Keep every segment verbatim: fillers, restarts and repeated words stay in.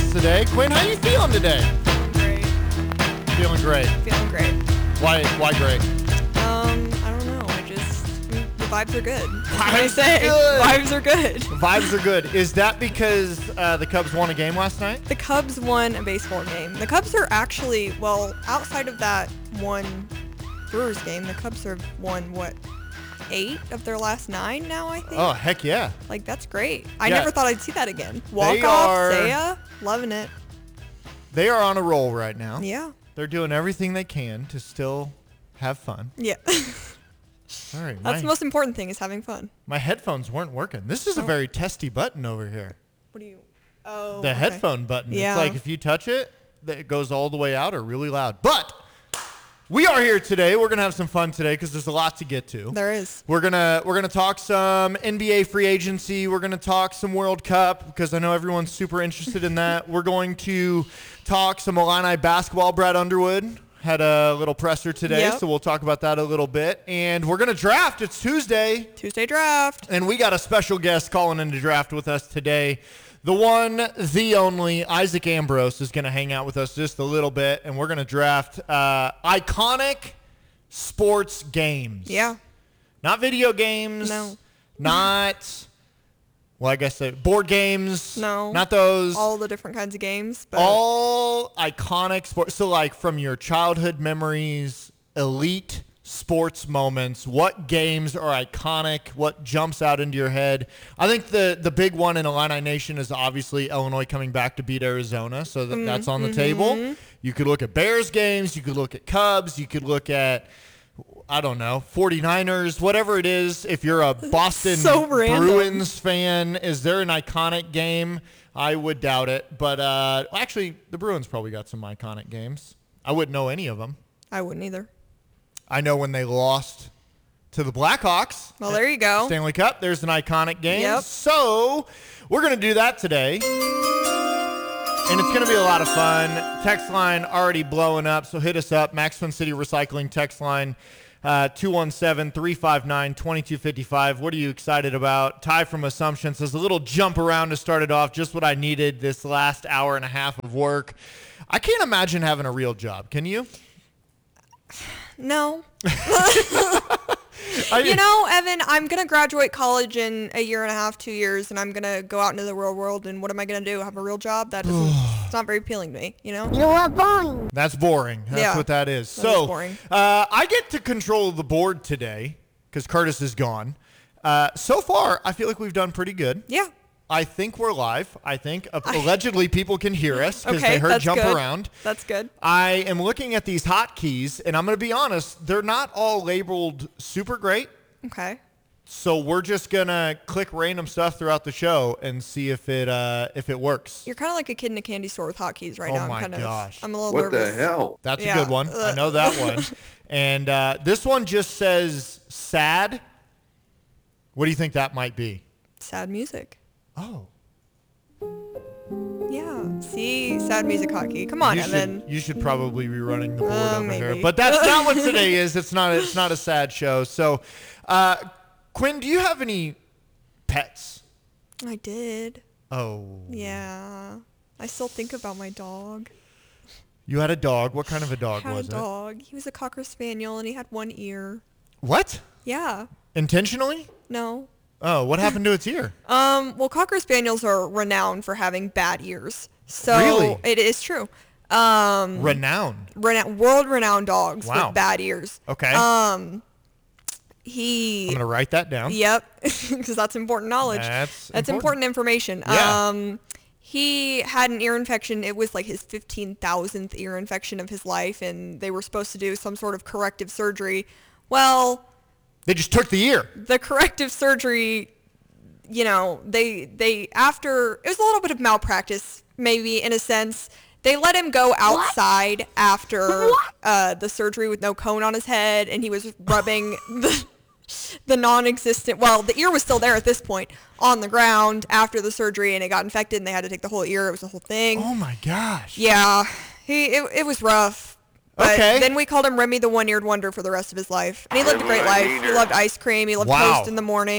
us today. Quinn, how you feeling today? Great. Feeling great. Feeling great. Why? Why great? Um, I don't know. I just the vibes are good. That's what I Vibes say. good. Vibes are good. Vibes are good. Is that because uh, the Cubs won a game last night? The Cubs won a baseball game. The Cubs are actually, well, outside of that one Brewers game, the Cubs have won what, eight of their last nine now, I think. Oh, heck yeah. Like, that's great. I Yeah. never thought I'd see that again. Walk They off, are- Seiya, loving it. They are on a roll right now. Yeah. They're doing everything they can to still have fun. Yeah. All right. That's my, the most important thing, is having fun. my headphones weren't working. This is a Oh. very testy button over here. What do you? Oh. The okay. headphone button. Yeah. It's like if you touch it, th- it goes all the way out or really loud. But we are here today. We're gonna have some fun today because there's a lot to get to. There is. We're gonna we're gonna talk some N B A free agency. We're gonna talk some World Cup because I know everyone's super interested in that. We're going to talk some Illini basketball. Brad Underwood had a little presser today, Yep. so we'll talk about that a little bit. And we're gonna draft. It's Tuesday. Tuesday draft. And we got a special guest calling in to draft with us today. The one, the only, Isaac Ambrose is going to hang out with us just a little bit, and we're going to draft uh, iconic sports games. Yeah. Not video games. No. Not, well, I guess uh, board games. No. Not those. All the different kinds of games. But All iconic sports. So, like, from your childhood memories, elite sports moments, what games are iconic, what jumps out into your head. I think the the big one in Illini Nation is obviously Illinois coming back to beat Arizona, so that, that's on the table. You could look at Bears games, you could look at Cubs, you could look at, I don't know, forty-niners, whatever it is. If you're a Boston So random. Bruins fan, is there an iconic game? I would doubt it, but uh, actually, the Bruins probably got some iconic games. I wouldn't know any of them. I wouldn't either. I know when they lost to the Blackhawks. Well, there you go. Stanley Cup, there's an iconic game. Yep. So we're going to do that today. And it's going to be a lot of fun. Text line already blowing up, so hit us up. Max Fun City Recycling text line, uh, two one seven, three five nine, two two five five. What are you excited about? Ty from Assumption says, a little jump around to start it off, just what I needed this last hour and a half of work. I can't imagine having a real job. Can you? No. I, You know, Evan, I'm going to graduate college in a year and a half, two years, and I'm going to go out into the real world, and what am I going to do? Have a real job? That doesn't, it's not very appealing to me, you know? You are boring. That's boring. That's Yeah. what that is. That so is boring. Uh, I get to control the board today because Curtis is gone. Uh, so far, I feel like we've done pretty good. Yeah. I think we're live. I think uh, allegedly people can hear us because Okay, they heard that's jump good. around. That's good. I am looking at these hotkeys, and I'm going to be honest, they're not all labeled super great. Okay. So we're just going to click random stuff throughout the show and see if it uh, if it works. You're kind of like a kid in a candy store with hotkeys right Oh now. my I'm kind gosh. Of, I'm a little What nervous. the hell? That's Yeah. a good one. I know that one. And uh, this one just says sad. What do you think that might be? Sad music. Oh. Yeah. See? Sad music hotkey. Come on, You Evan. should, you should probably be running the board Uh, over here. maybe. But that's not what today is. It's not, it's not a sad show. So, uh, Quinn, do you have any pets? I did. Oh. Yeah. I still think about my dog. You had a dog. What kind of a dog had was a dog. He was a Cocker Spaniel, and he had one ear. it? What? Yeah. Intentionally? No. Oh, what happened to its ear? Um, well, Cocker Spaniels are renowned for having bad ears. So Really? it is true. Um, Renowned. rena- world-renowned dogs Wow. with bad ears. Okay. Um, he. I'm going to write that down. Yep, because that's important knowledge. That's That's important. important information. Yeah. Um, he had an ear infection. It was like his fifteen thousandth ear infection of his life, and they were supposed to do some sort of corrective surgery. Well, They just took the ear. the corrective surgery, you know, they they after it was a little bit of malpractice, maybe in a sense. They let him go outside after uh, the surgery with no cone on his head, and he was rubbing the the non-existent. Well, the ear was still there at this point on the ground after the surgery, and it got infected, and they had to take the whole ear. It was a whole thing. Oh, my gosh. Yeah, he it, it was rough. But Okay. then we called him Remy the One-Eared Wonder for the rest of his life. And he lived a great life. He loved ice cream. He loved Wow. toast in the morning.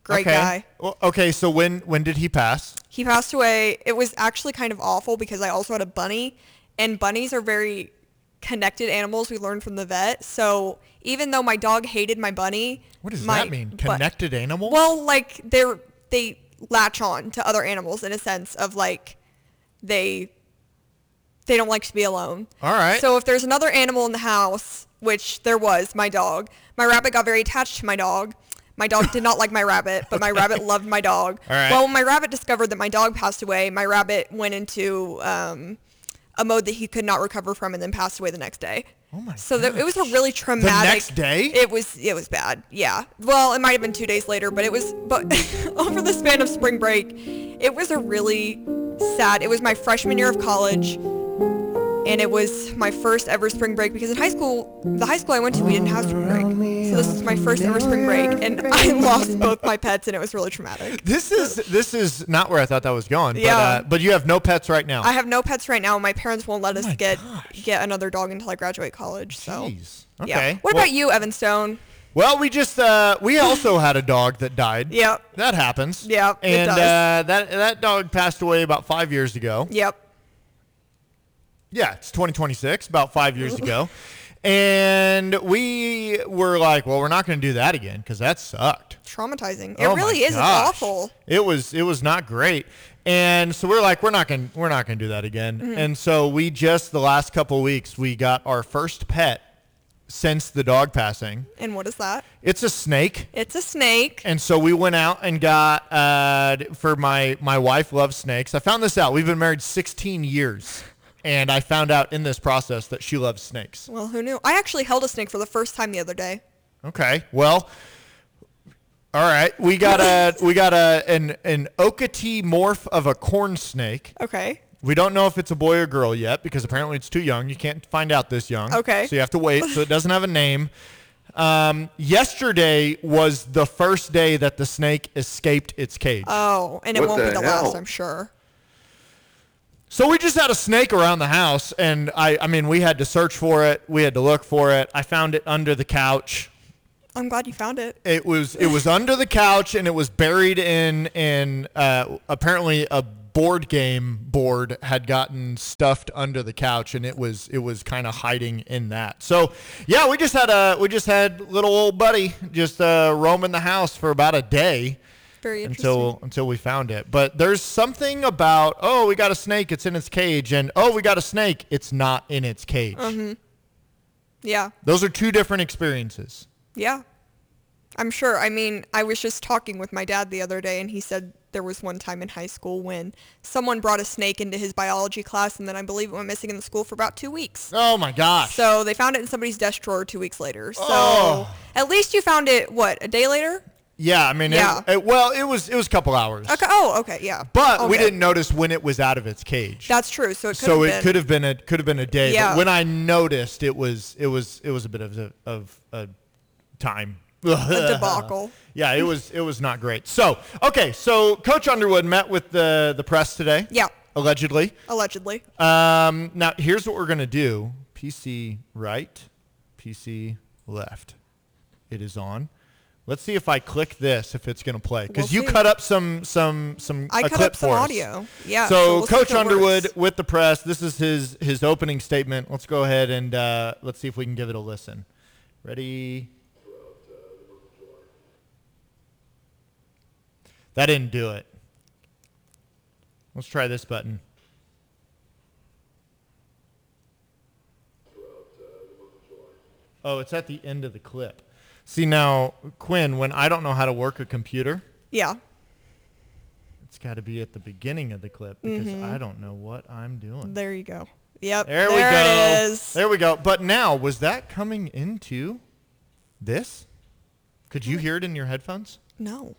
Great okay. guy. Well, okay, so when when did he pass? He passed away. It was actually kind of awful because I also had a bunny, and bunnies are very connected animals. We learned from the vet. So even though my dog hated my bunny, What does my, that mean? but- Connected animals? Well, like they're they latch on to other animals in a sense of like they they don't like to be alone. All right. So if there's another animal in the house, which there was, my dog, my rabbit got very attached to my dog. My dog did not like my rabbit, but my rabbit loved my dog. All right. Well, when my rabbit discovered that my dog passed away, my rabbit went into um, a mode that he could not recover from and then passed away the next day. Oh my So that, it was a really traumatic. next day? It was it was bad. Yeah. Well, it might have been two days later, but it was but over the span of spring break, it was a really sad. It was my freshman year of college. And it was my first ever spring break because in high school, the high school I went to, we didn't have spring break. So this was my first ever spring break, and I lost both my pets, and it was really traumatic. This is this is not where I thought that was going. Yeah. But, uh, but you have no pets right now. I have no pets right now. My parents won't let us my get gosh. get another dog until I graduate college. So Jeez. Okay. yeah. What well, about you, Evan Stone? Well, we just uh, we also had a dog that died. Yep. That happens. Yep, it And does. Uh, that that dog passed away about five years ago. Yep. Yeah, it's twenty twenty-six, about five years ago. And we were like, well, we're not going to do that again because that sucked. Traumatizing. It Oh my really is. It's gosh. awful. It was it was not great. And so we're like, we're not going we're not going to do that again. Mm-hmm. And so we just the last couple of weeks we got our first pet since the dog passing. And what is that? It's a snake. It's a snake. And so we went out and got uh, for my my wife loves snakes. I found this out. We've been married sixteen years. And I found out in this process that she loves snakes. Well, who knew? I actually held a snake for the first time the other day. Okay. Well, all right. We got a we got a an an Okatee morph of a corn snake. Okay. We don't know if it's a boy or girl yet because apparently it's too young. You can't find out this young. Okay. So you have to wait. So it doesn't have a name. Um, yesterday was the first day that the snake escaped its cage. Oh, and it What won't be the the last, hell? I'm sure. So we just had a snake around the house, and I, I mean, we had to search for it. We had to look for it. I found it under the couch. I'm glad you found it. It was it was under the couch, and it was buried in in uh, apparently a board game board had gotten stuffed under the couch, and it was it was kind of hiding in that. So yeah, we just had a we just had little old buddy just uh, roaming the house for about a day. Very interesting. Until until we found it. But there's something about, oh, we got a snake, it's in its cage, and oh, we got a snake, it's not in its cage. Mm-hmm. Yeah. Those are two different experiences. Yeah. I'm sure. I mean, I was just talking with my dad the other day, and he said there was one time in high school when someone brought a snake into his biology class, and then I believe it went missing in the school for about two weeks. Oh my gosh. So they found it in somebody's desk drawer two weeks later. So Oh. at least you found it, what, a day later? Yeah, I mean, Yeah. It, it, well, it was it was a couple hours. Okay. Oh, okay. Yeah. But we Okay. didn't notice when it was out of its cage. That's true. So it could so have it been. could have been a could have been a day. Yeah. But when I noticed, it was it was it was a bit of a, of a time. a debacle. Yeah, it was it was not great. So okay, so Coach Underwood met with the the press today. Yeah. Allegedly. Allegedly. Um, now here's what we're gonna do: P C right, P C left. It is on. Let's see if I click this, if it's gonna play, because We'll you see. tt up some some some I a cut clip up some for us. audio. Yeah. So, we'll see if Coach it Underwood works. with the press. This is his his opening statement. Let's go ahead and uh, let's see if we can give it a listen. Ready? That didn't do it. Let's try this button. Oh, it's at the end of the clip. See now, Quinn, when I don't know how to work a computer, Yeah. it's got to be at the beginning of the clip because I don't know what I'm doing. There you go. Yep. There, we there go. It is. There we go. But now, was that coming into this? Could you hear it in your headphones? No.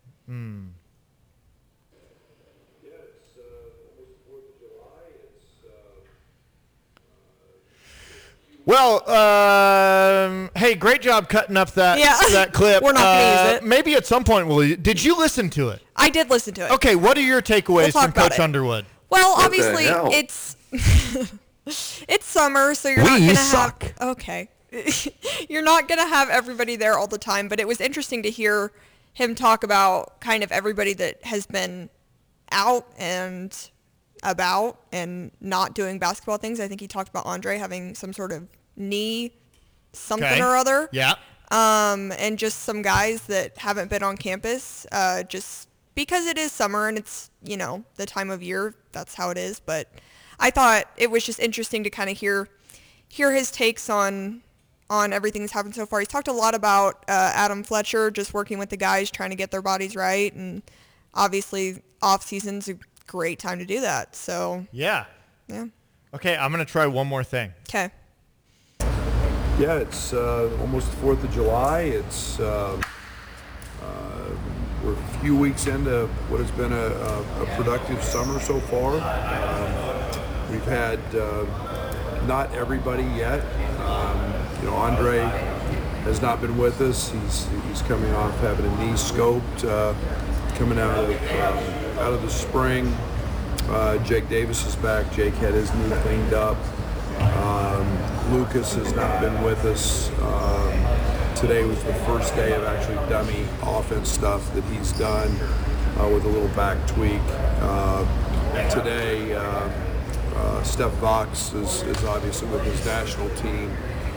Well, um, hey, great job cutting up that Yeah. that clip. We're not gonna Uh, use it. Maybe at some point we'll. Did you listen to it? I did listen to it. Okay, what are your takeaways talk from about Coach it. Underwood? Well, What the obviously hell? it's it's summer, so you're We not gonna suck. have okay. You're not gonna have everybody there all the time, but it was interesting to hear him talk about kind of everybody that has been out and about and not doing basketball things. I think he talked about Andre having some sort of knee something Okay. or other. Yeah. Um, and just some guys that haven't been on campus, uh, just because it is summer and it's, you know, the time of year, that's how it is. But I thought it was just interesting to kind of hear, hear his takes on, on everything that's happened so far. He's talked a lot about, uh, Adam Fletcher, just working with the guys, trying to get their bodies right. And obviously off season's a great time to do that. So Yeah. yeah. Okay, I'm going to try one more thing. Okay. Yeah, it's uh, almost the fourth of July. It's uh, uh, we're a few weeks into what has been a, a, a productive summer so far. Um, we've had uh, not everybody yet. Um, you know, Andre has not been with us. He's he's coming off having a knee scoped, uh, coming out of uh, out of the spring. Uh, Jake Davis is back. Jake had his knee cleaned up. Um, Lucas has not been with us. Um, today was the first day of actually dummy offense stuff that he's done uh, with a little back tweak. Uh, today, uh, uh, Steph Vox is, is obviously with his national team.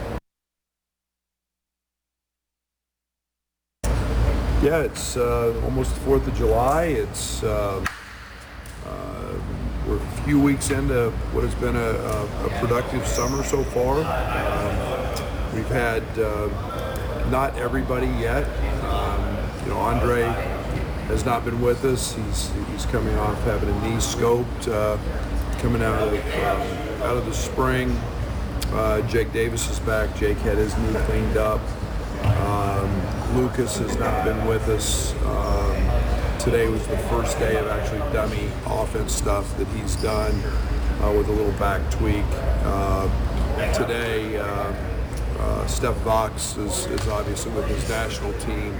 Yeah, it's uh, almost the fourth of July. It's uh, uh, we're a few weeks into what has been a, a, a productive summer so far. Um, we've had uh, not everybody yet. Um, you know, Andre has not been with us. He's he's coming off having a knee scoped, uh, coming out of uh, out of the spring. Uh, Jake Davis is back. Jake had his knee cleaned up. Um, Lucas has not been with us. Um, today was the first day of actually dummy offense stuff that he's done uh, with a little back tweak. Uh, today, uh, uh, Steph Vox is, is obviously with his national team.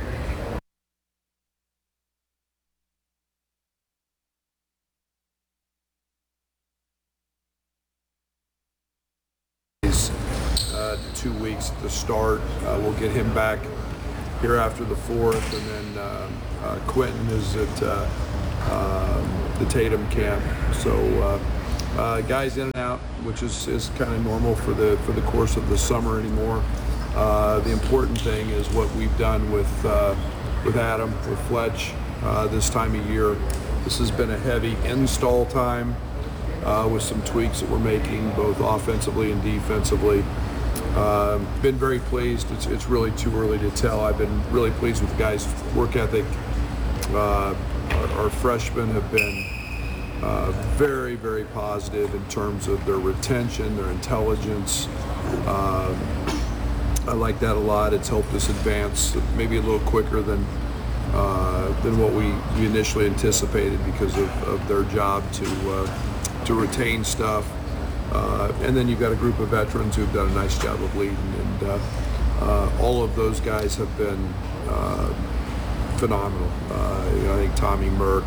Uh, two weeks at the start. Uh, we'll get him back here after the fourth, and then uh, uh, Quentin is at uh, um, the Tatum camp. So uh, uh, guys in and out, which is, is kind of normal for the for the course of the summer anymore. Uh, the important thing is what we've done with uh, with Adam, with Fletch uh, this time of year. This has been a heavy install time uh, with some tweaks that we're making both offensively and defensively. Uh, been very pleased. It's, it's really too early to tell. I've been really pleased with the guys' work ethic. Uh, our, our freshmen have been uh, very, very positive in terms of their retention, their intelligence. Uh, I like that a lot. It's helped us advance maybe a little quicker than uh, than what we, we initially anticipated because of, of their job to uh, to retain stuff. Uh, and then you've got a group of veterans who've done a nice job of leading, and uh, uh, all of those guys have been uh, phenomenal. Uh, you know, I think Tommy Merck,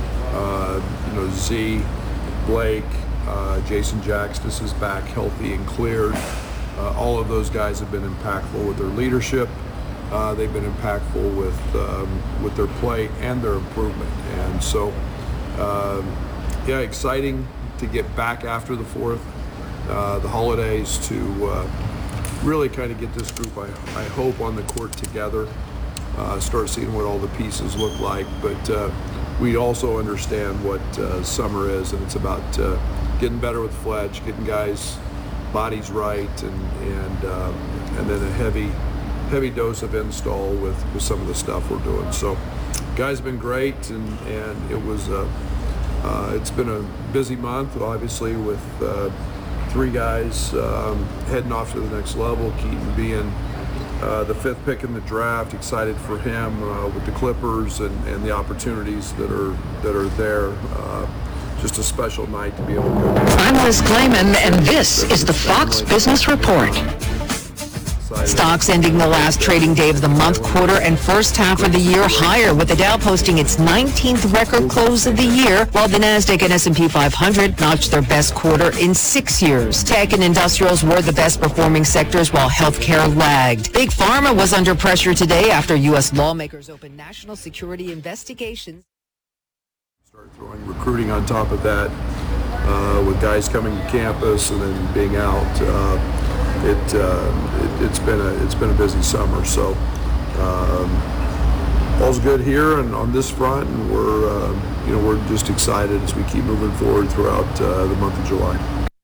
uh, you know, Z, Blake, uh, Jason Jaxtis is back healthy and cleared. Uh, all of those guys have been impactful with their leadership. Uh, they've been impactful with um, with their play and their improvement, and so um, yeah, exciting to get back after the fourth, uh, the holidays, to uh, really kind of get this group, I, I hope, on the court together, uh, start seeing what all the pieces look like. But uh, we also understand what uh, summer is, and it's about uh, getting better with Fletch, getting guys' bodies right, and and uh, and then a heavy heavy dose of install with, with some of the stuff we're doing. So guys have been great, and, and it was uh, Uh, it's been a busy month, obviously, with uh, three guys um, heading off to the next level. Keaton being uh, the fifth pick in the draft, excited for him uh, with the Clippers and, and the opportunities that are that are there. Uh, just a special night to be able to go. I'm Liz Clayman, and this is the Fox Business Report. Stocks ending the last trading day of the month, quarter, and first half of the year higher, with the Dow posting its nineteenth record close of the year, while the Nasdaq and S and P five hundred notched their best quarter in six years. Tech and industrials were the best performing sectors, while healthcare lagged. Big Pharma was under pressure today after U S lawmakers opened national security investigations. Start throwing recruiting on top of that, uh, with guys coming to campus and then being out. Uh, It, uh, it it's been a it's been a busy summer, so um, all's good here and on this front, and we're uh, you know we're just excited as we keep moving forward throughout uh, the month of July.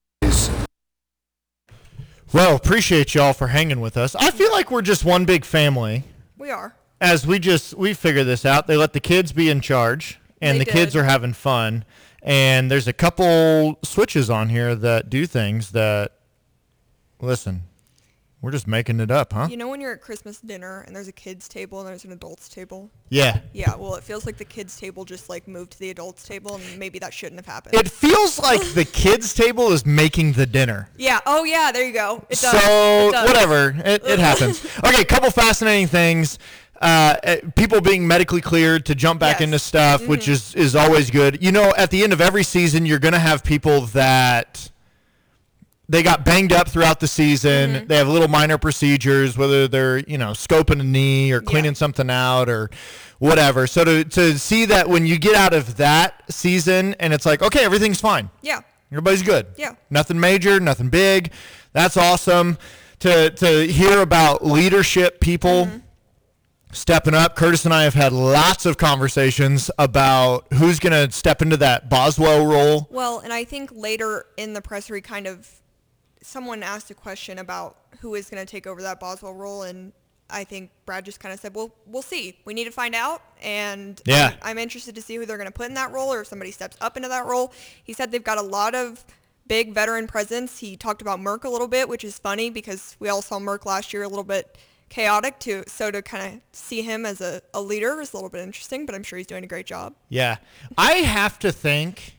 Well, appreciate y'all for hanging with us. I feel like we're just one big family. We are. As we just we figure this out, they let the kids be in charge, and They the kids did. are having fun. And there's a couple switches on here that do things that. Listen, we're just making it up, huh? You know when you're at Christmas dinner and there's a kids table and there's an adults table? Yeah. Yeah, well, it feels like the kids table just like moved to the adults table, and maybe that shouldn't have happened. It feels like the kids table is making the dinner. Yeah. Oh, yeah. There you go. It does. So It does. whatever, it, it happens. Okay, a couple fascinating things. Uh, uh, people being medically cleared to jump back Yes. into stuff, Mm-hmm. which is is always good. You know, at the end of every season, you're gonna have people that. They got banged up throughout the season. Mm-hmm. They have little minor procedures, whether they're, you know, scoping a knee or cleaning Yeah. something out or whatever. So to, to see that when you get out of that season and it's like, okay, everything's fine. Yeah. Everybody's good. Yeah. Nothing major, nothing big. That's awesome. To to hear about leadership people Mm-hmm. stepping up. Curtis and I have had lots of conversations about who's going to step into that Boswell role. Well, and I think later in the presser, he kind of, someone asked a question about who is going to take over that Boswell role, and I think Brad just kind of said, well, we'll see. We need to find out, and Yeah. I'm, I'm interested to see who they're going to put in that role or if somebody steps up into that role. He said they've got a lot of big veteran presence. He talked about Merck a little bit, which is funny because we all saw Merck last year a little bit chaotic, too. So to kind of see him as a, a leader is a little bit interesting, but I'm sure he's doing a great job. Yeah. I have to think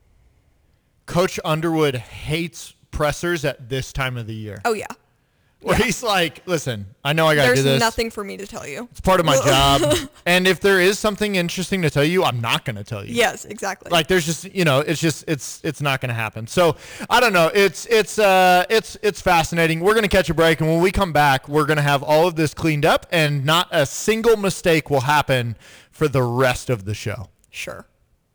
Coach Underwood hates pressers at this time of the year. Oh, yeah. Where he's like, listen, I know I got to do There's this. nothing for me to tell you. It's part of my job. And if there is something interesting to tell you, I'm not going to tell you. Yes, exactly. Like there's just, you know, it's just it's it's not going to happen. So, I don't know. It's it's uh it's it's fascinating. We're going to catch a break, and when we come back, we're going to have all of this cleaned up and not a single mistake will happen for the rest of the show. Sure.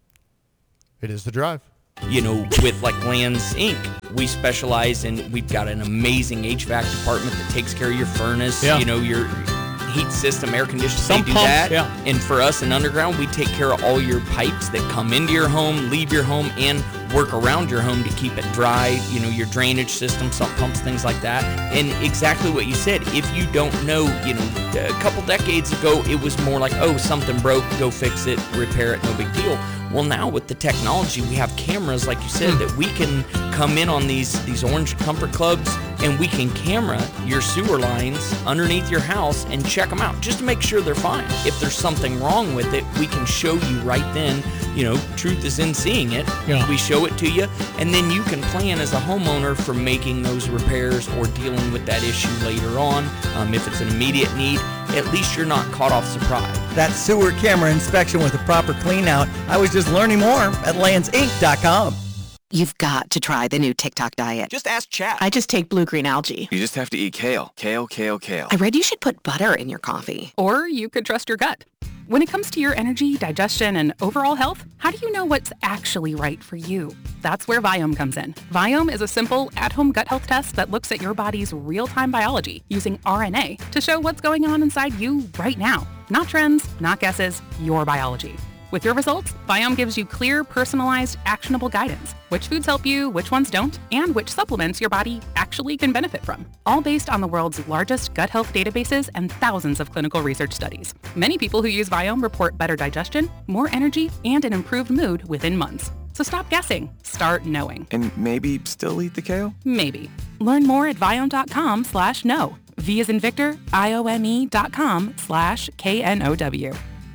It is The Drive. You know, with like Lands Incorporated, we specialize in, we've got an amazing H V A C department that takes care of your furnace, Yeah. you know, your heat system, air conditioning, Some they do pumps, that. yeah. And for us in Underground, we take care of all your pipes that come into your home, leave your home, and work around your home to keep it dry, you know, your drainage system, sump pumps, things like that. And exactly what you said, if you don't know, you know, a couple decades ago, it was more like, oh, something broke, go fix it, repair it, no big deal. Well, now with the technology, we have cameras, like you said, that we can come in on these these orange comfort clubs, and we can camera your sewer lines underneath your house and check them out just to make sure they're fine. If there's something wrong with it, we can show you right then. You know, truth is in seeing it. Yeah. We show it to you, and then you can plan as a homeowner for making those repairs or dealing with that issue later on. Um, if it's an immediate need, at least you're not caught off surprise. That sewer camera inspection with a proper clean out. I was just learning more at lands inc dot com. You've got to try the new TikTok diet. Just ask chat. I just take blue-green algae. You just have to eat kale. Kale, kale, kale. I read you should put butter in your coffee. Or you could trust your gut. When it comes to your energy, digestion, and overall health, how do you know what's actually right for you? That's where Viome comes in. Viome is a simple, at-home gut health test that looks at your body's real-time biology using R N A to show what's going on inside you right now. Not trends, not guesses, your biology. With your results, Viome gives you clear, personalized, actionable guidance. Which foods help you, which ones don't, and which supplements your body actually can benefit from. All based on the world's largest gut health databases and thousands of clinical research studies. Many people who use Viome report better digestion, more energy, and an improved mood within months. So stop guessing. Start knowing. And maybe still eat the kale? Maybe. Learn more at viome.com slash no. V as in Victor, I O M E dot com slash K N O W.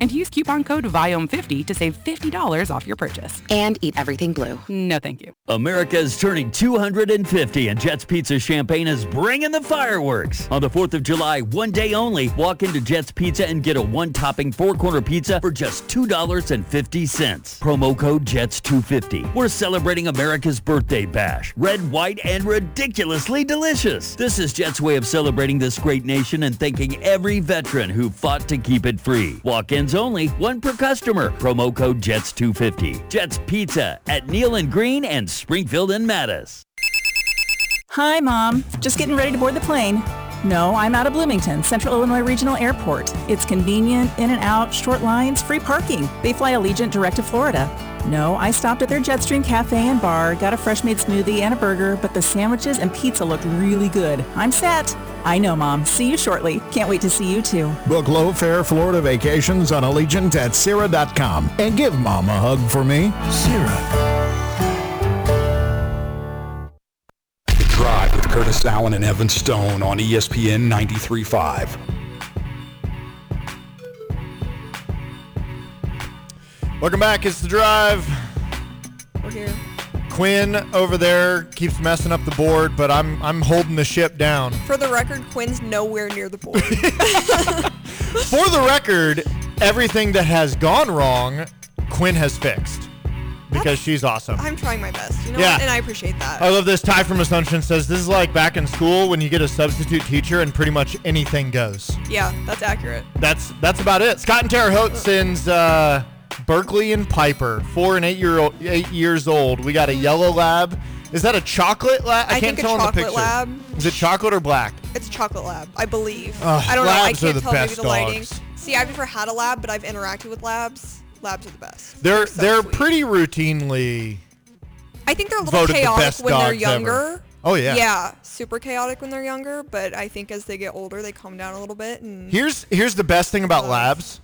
and use coupon code Viome fifty to save fifty dollars off your purchase. And eat everything blue. No, thank you. America's turning two hundred fifty, and Jets Pizza Champaign is bringing the fireworks. On the fourth of July, one day only, walk into Jets Pizza and get a one-topping four-corner pizza for just two dollars and fifty cents. Promo code Jets two fifty. We're celebrating America's birthday bash. Red, white, and ridiculously delicious. This is Jets' way of celebrating this great nation and thanking every veteran who fought to keep it free. Walk-ins only, one per customer. Promo code Jets two fifty. Jets Pizza at Neal and Green and Springfield and Mattis. Hi, Mom. Just getting ready to board the plane. No, I'm out of Bloomington, Central Illinois Regional Airport. It's convenient, in and out, short lines, free parking. They fly Allegiant direct to Florida. No, I stopped at their Jetstream Cafe and Bar, got a fresh-made smoothie and a burger, but the sandwiches and pizza looked really good. I'm set. I know, Mom. See you shortly. Can't wait to see you, too. Book low-fare Florida vacations on Allegiant at Cirrus dot com. And give Mom a hug for me. Cirrus. Drive with Curtis Allen and Evan Stone on E S P N ninety-three point five. Welcome back. It's The Drive. We're here. Quinn over there keeps messing up the board, but I'm I'm holding the ship down. For the record, Quinn's nowhere near the board. For the record, everything that has gone wrong, Quinn has fixed. Because That's, she's awesome. I'm trying my best, you know, yeah. what? And I appreciate that. I love this. Ty from Assumption says, this is like back in school when you get a substitute teacher and pretty much anything goes. Yeah, that's accurate. That's that's about it. Scott and Terre Haute sends uh, Berkeley and Piper, four and eight year old, eight years old. We got a yellow lab. Is that a chocolate lab? I, I can't think tell a in the picture. chocolate lab. Is it chocolate or black? It's a chocolate lab, I believe. Ugh, I don't know. I labs are can't the tell maybe best the lighting. dogs. See, I've never had a lab, but I've interacted with labs. Labs are the best. They're they're, so they're sweet. pretty routinely. I think they're a little voted the chaotic best when they're dogs younger. ever. Oh yeah. Yeah, super chaotic when they're younger, but I think as they get older, they calm down a little bit. And Here's here's the best thing about uh, labs,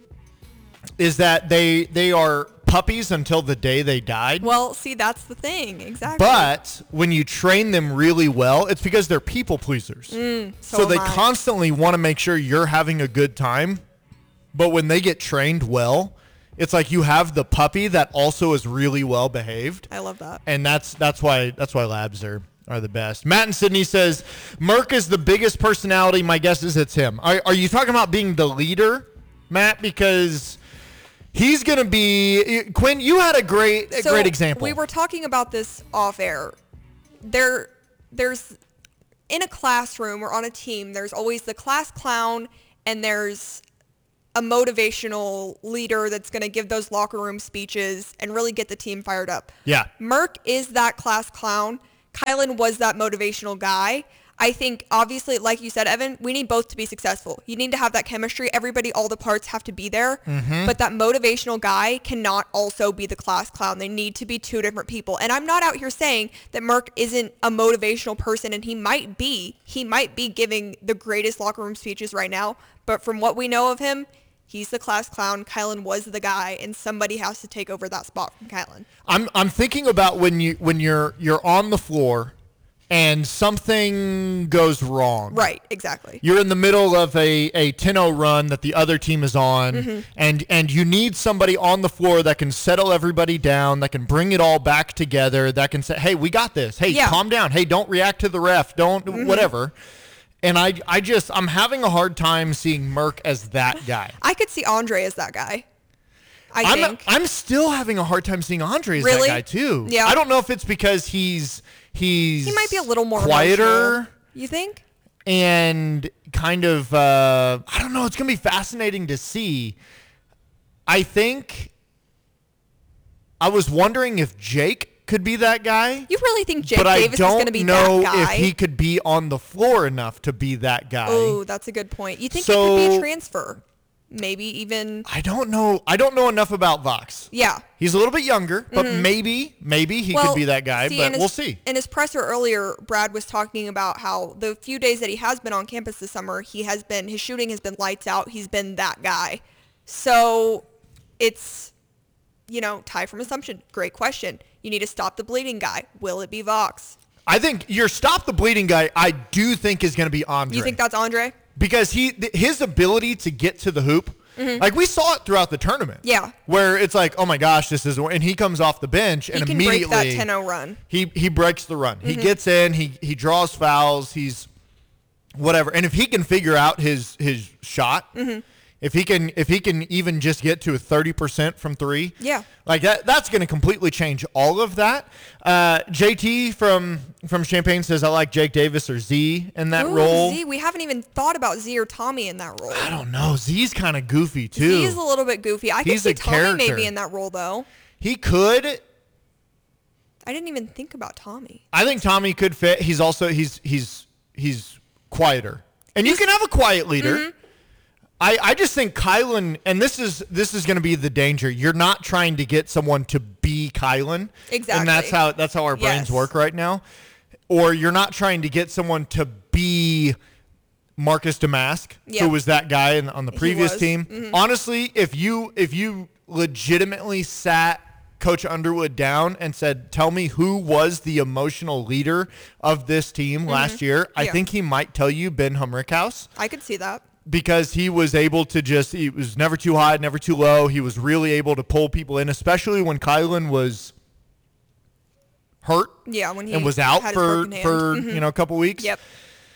is that they they are puppies until the day they died. Well, see, that's the thing, exactly. But when you train them really well, it's because they're people pleasers. Mm, so so they am I. constantly want to make sure you're having a good time. But when they get trained well, it's like you have the puppy that also is really well behaved. I love that. And that's that's why that's why labs are, are the best. Matt and Sydney says, Merc is the biggest personality. My guess is it's him. Are, are you talking about being the leader, Matt? Because he's going to be – Quinn, you had a great a so great example. We were talking about this off air. There, There's – in a classroom or on a team, there's always the class clown and there's – a motivational leader that's going to give those locker room speeches and really get the team fired up. Yeah. Merc is that class clown. Kylan was that motivational guy. I think, obviously, like you said, Evan, we need both to be successful. You need to have that chemistry. Everybody, all the parts have to be there. Mm-hmm. But that motivational guy cannot also be the class clown. They need to be two different people. And I'm not out here saying that Merc isn't a motivational person, and he might be. He might be giving the greatest locker room speeches right now. But from what we know of him, he's the class clown. Kylan was the guy, and somebody has to take over that spot from Kylan. I'm I'm thinking about when you when you're you're on the floor and something goes wrong. Right, exactly. You're in the middle of a, a ten oh run that the other team is on, Mm-hmm. and, and you need somebody on the floor that can settle everybody down, that can bring it all back together, that can say, hey, we got this. Hey, Yeah. calm down. Hey, don't react to the ref. Don't, Mhm. whatever. And I, I just, I'm having a hard time seeing Merc as that guy. I could see Andre as that guy. I I'm, think. I'm still having a hard time seeing Andre as Really? that guy too. Yeah. I don't know if it's because he's he's He might be a little more quieter. emotional. You think? And kind of, uh, I don't know. It's going to be fascinating to see. I think I was wondering if Jake could be that guy. You really think Jake but Davis I is don't going to be know that guy? if he could be on the floor enough to be that guy. Oh, that's a good point. You think So- it could be a transfer? Maybe even. I don't know. I don't know enough about Vox. Yeah. He's a little bit younger, but Mhm. maybe, maybe he Well, could be that guy, see, but in his- we'll see. In his presser earlier, Brad was talking about how the few days that he has been on campus this summer, he has been, his shooting has been lights out. He's been that guy. So it's, you know, Ty from Assumption. Great question. You need to stop the bleeding guy. Will it be Vox? I think your stop the bleeding guy, I do think is going to be Andre. You think that's Andre? Because he th- his ability to get to the hoop, Mhm. Like we saw it throughout the tournament. Yeah. Where it's like, oh my gosh, this is, and he comes off the bench He and can break immediately that ten oh run. He he breaks the run. He Mhm. gets in. He he draws fouls. He's whatever. And if he can figure out his his shot, Mhm. if he can if he can even just get to a thirty percent from three, Yeah. like that, that's going to completely change all of that. Uh, J T from from Champaign says, I like Jake Davis or Z in that Ooh, role. Z, we haven't even thought about Z or Tommy in that role. I don't know. Z's kind of goofy too. Z is a little bit goofy. I He's could see a Tommy character. maybe in that role though. He could. I didn't even think about Tommy. I think Tommy could fit. He's also he's he's he's quieter, and you can have a quiet leader. Mm-hmm. I, I just think Kylan, and this is this is going to be the danger. You're not trying to get someone to be Kylan, Exactly. and that's how that's how our brains Yes. work right now. Or you're not trying to get someone to be Marcus Damask, Yeah. who was that guy in, on the He previous was. team. Mhm. Honestly, if you if you legitimately sat Coach Underwood down and said, tell me who was the emotional leader of this team last year, I Yeah. think he might tell you Ben Humrickhouse, I could see that. because he was able to just, he was never too high, never too low. He was really able to pull people in, especially when Kylan was hurt Yeah, when he and was out had his for, broken hand. for Mhm. you know, a couple weeks. Yep.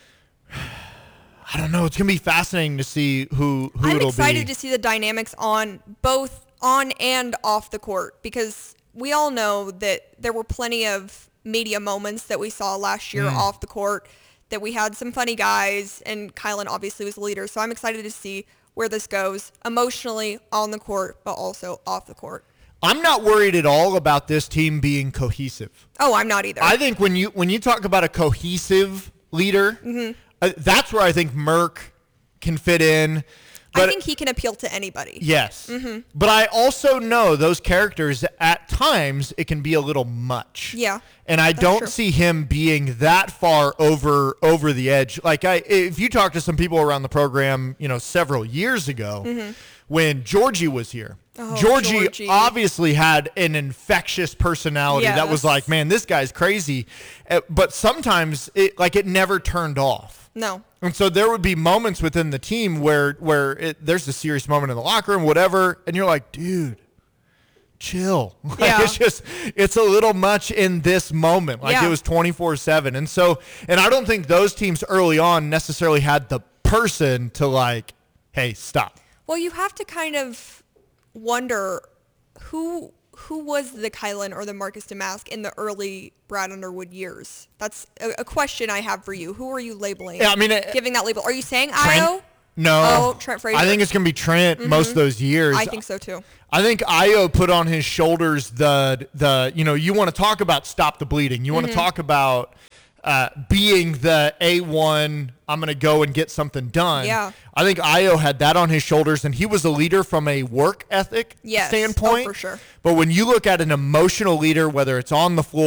I don't know. It's going to be fascinating to see who, who I'm it'll excited be. to see the dynamics on both on and off the court, because we all know that there were plenty of media moments that we saw last year Mm. off the court, that we had some funny guys, and Kylan obviously was the leader. So I'm excited to see where this goes emotionally on the court, but also off the court. I'm not worried at all about this team being cohesive. Oh, I'm not either. I think when you when you talk about a cohesive leader, Mhm. uh, that's where I think Merck can fit in. I But think he can appeal to anybody. yes, hmm but I also know those characters at times it can be a little much. Yeah. And I That's don't true. see him being that far over over the edge. Like I, if you talk to some people around the program, you know, several years ago, Mhm. when Georgie was here, Oh, Georgie, Georgie. obviously had an infectious personality that was Yes. like, man, this guy's crazy. Uh, But sometimes it like it never turned off. No. And so there would be moments within the team where where it, there's a serious moment in the locker room, whatever, and you're like, dude, chill. Like, Yeah. it's just it's a little much in this moment. Like Yeah. it was twenty-four seven. And so and I don't think those teams early on necessarily had the person to like, hey, stop. Well, you have to kind of wonder who who was the Kylan or the Marcus Damask in the early Brad Underwood years. That's a, a question I have for you. Who are you labeling? Yeah, I mean, it- giving that label. Are you saying Trent? Io? No. Oh, Trent Frazier. I think it's gonna be Trent most of Mhm. those years. I think so too. I think Io put on his shoulders the the you know, you want to talk about stop the bleeding. You want Mhm. to talk about uh, being the A one, I'm going to go and get something done. Yeah. I think Io had that on his shoulders, and he was a leader from a work ethic Yes. Oh, standpoint. for sure. But when you look at an emotional leader, whether it's on the floor